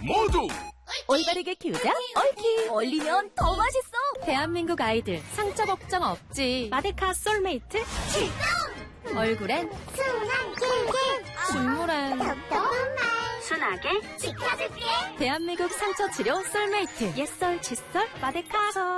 모두 올바르게 키우자 얽히. 얼리면 더 맛있어. 대한민국 아이들 상처 걱정 없지. 마데카 솔메이트 출동. 얼굴엔 순한 꿀꿀 식물엔 똑똑한 말 순하게 지켜줄게. 대한민국 상처 치료 솔메이트. 옛설, 칫솔, 마데카.